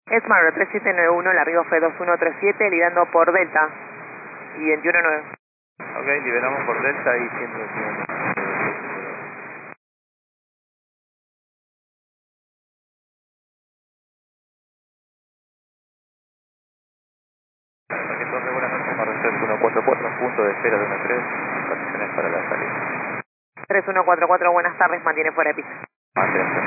Esmar 3791, largo fue 2137, liderando por Delta y 219. Ok, liberamos por Delta y 119. Entonces, buenas noches, Marcel 144, punto de espera de 13, condiciones para la salida. 3144, buenas tardes, mantiene fuera de pista. Manténse.